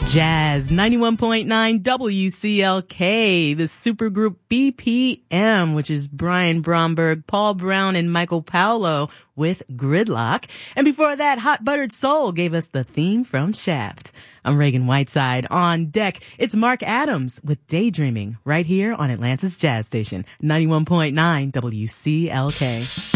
Jazz 91.9 WCLK, the supergroup BPM, which is Brian Bromberg, Paul Brown, and Michael Paulo with Gridlock. And before that, Hot Buttered Soul gave us the theme from Shaft. I'm Reagan Whiteside. On deck, it's Mark Adams with Daydreaming right here on Atlanta's Jazz Station, 91.9 WCLK.